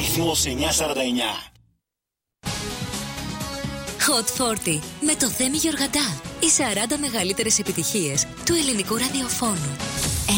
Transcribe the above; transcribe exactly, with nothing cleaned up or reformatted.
Ρυθμός εννιακόσια σαράντα εννιά. Hot σαράντα με το Θέμη Γεωργαντά. Οι σαράντα μεγαλύτερες επιτυχίες του ελληνικού ραδιοφώνου.